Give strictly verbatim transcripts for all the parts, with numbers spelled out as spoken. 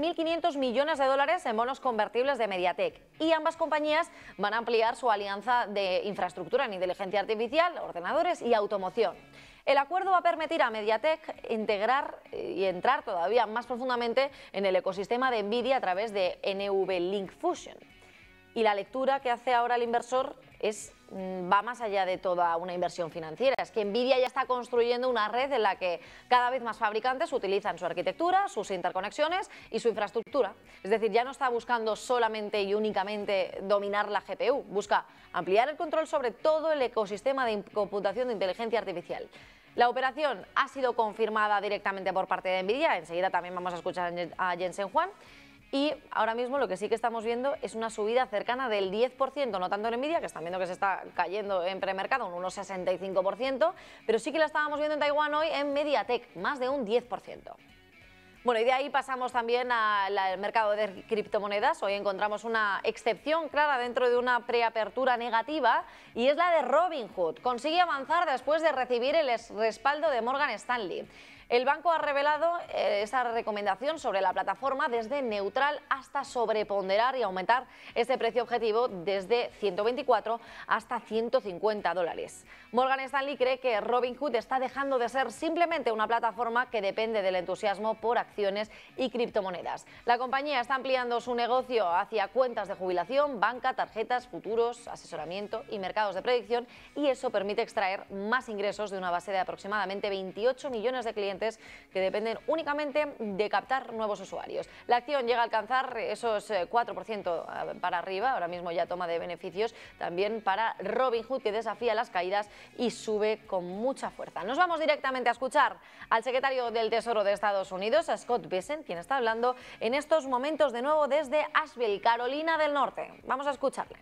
mil quinientos millones de dólares en bonos convertibles de MediaTek. Y ambas compañías van a ampliar su alianza de infraestructura en inteligencia artificial, ordenadores y automoción. El acuerdo va a permitir a MediaTek integrar y entrar todavía más profundamente en el ecosistema de Nvidia a través de N V Link Fusion. Y la lectura que hace ahora el inversor es, va más allá de toda una inversión financiera. Es que Nvidia ya está construyendo una red en la que cada vez más fabricantes utilizan su arquitectura, sus interconexiones y su infraestructura. Es decir, ya no está buscando solamente y únicamente dominar la G P U, busca ampliar el control sobre todo el ecosistema de computación de inteligencia artificial. La operación ha sido confirmada directamente por parte de Nvidia, enseguida también vamos a escuchar a Jensen Huang. Y ahora mismo lo que sí que estamos viendo es una subida cercana del diez por ciento, no tanto en Nvidia, que están viendo que se está cayendo en premercado un uno coma sesenta y cinco por ciento, pero sí que la estábamos viendo en Taiwán hoy en MediaTek, más de un diez por ciento. Bueno, y de ahí pasamos también al mercado de criptomonedas. Hoy encontramos una excepción clara dentro de una preapertura negativa y es la de Robinhood. Consigue avanzar después de recibir el respaldo de Morgan Stanley. El banco ha revelado eh, esa recomendación sobre la plataforma desde neutral hasta sobreponderar y aumentar ese precio objetivo desde ciento veinticuatro hasta ciento cincuenta dólares. Morgan Stanley cree que Robinhood está dejando de ser simplemente una plataforma que depende del entusiasmo por acciones y criptomonedas. La compañía está ampliando su negocio hacia cuentas de jubilación, banca, tarjetas, futuros, asesoramiento y mercados de predicción, y eso permite extraer más ingresos de una base de aproximadamente veintiocho millones de clientes que dependen únicamente de captar nuevos usuarios. La acción llega a alcanzar esos cuatro por ciento para arriba, ahora mismo ya toma de beneficios también para Robinhood, que desafía las caídas y sube con mucha fuerza. Nos vamos directamente a escuchar al secretario del Tesoro de Estados Unidos, a Scott Bessent, quien está hablando en estos momentos de nuevo desde Asheville, Carolina del Norte. Vamos a escucharle.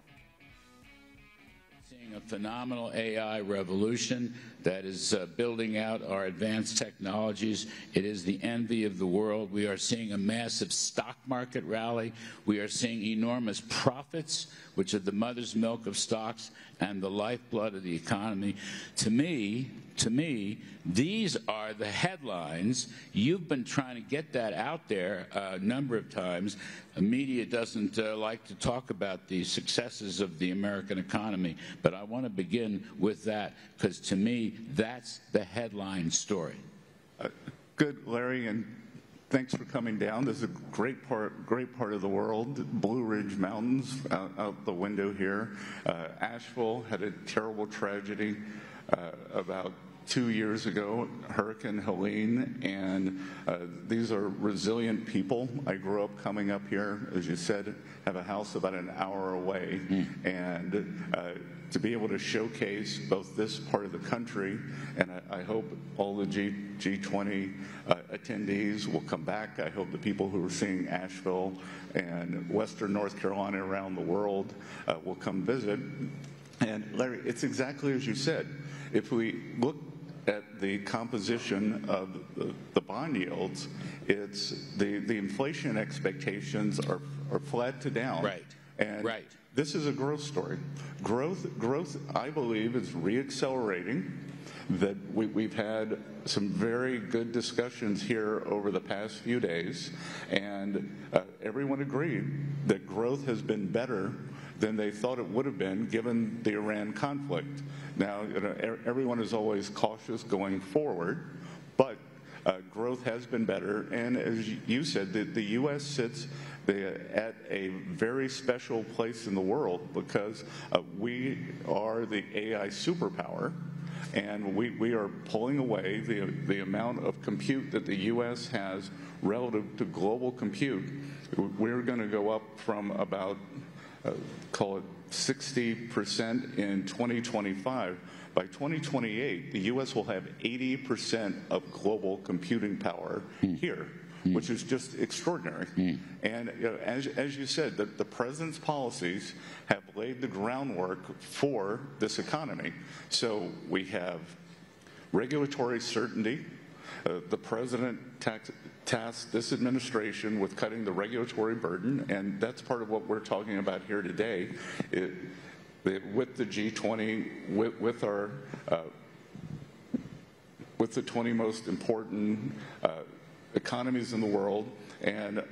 A phenomenal A I revolution that is uh, building out our advanced technologies. It is the envy of the world. We are seeing a massive stock market rally. We are seeing enormous profits, which are the mother's milk of stocks and the lifeblood of the economy. To me, to me, these are the headlines. You've been trying to get that out there a number of times. The media doesn't uh, like to talk about the successes of the American economy, but I want to begin with that because to me, that's the headline story. Uh, good, Larry, and thanks for coming down. This is a great part, great part of the world. Blue Ridge Mountains out, out the window here. Uh, Asheville had a terrible tragedy uh, about two years ago, Hurricane Helene, and uh, these are resilient people. I grew up coming up here, as you said, have a house about an hour away, mm. and uh, to be able to showcase both this part of the country, and I, I hope all the G, G20 uh, attendees will come back. I hope the people who are seeing Asheville and Western North Carolina around the world uh, will come visit. And Larry, it's exactly as you said. If we look at the composition of the, the bond yields, it's the, the inflation expectations are, are flat to down. Right, and right. This is a growth story. Growth, growth, I believe, is reaccelerating. That we, we've had some very good discussions here over the past few days, and uh, everyone agreed that growth has been better than they thought it would have been given the Iran conflict. Now, you know, everyone is always cautious going forward, but uh, growth has been better, and as you said, the, the U S sits the, at a very special place in the world because uh, we are the A I superpower, and we, we are pulling away the, the amount of compute that the U S has relative to global compute. We're going to go up from about, uh, call it sixty percent in twenty twenty-five. By twenty twenty-eight, the U S will have eighty percent of global computing power mm. here, mm. which is just extraordinary. Mm. And you know, as, as you said, the, the president's policies have laid the groundwork for this economy. So we have regulatory certainty. Uh, the president tax, tasked this administration with cutting the regulatory burden, and that's part of what we're talking about here today. It, with the G twenty, with, with our, uh, with the twenty most important uh, economies in the world, and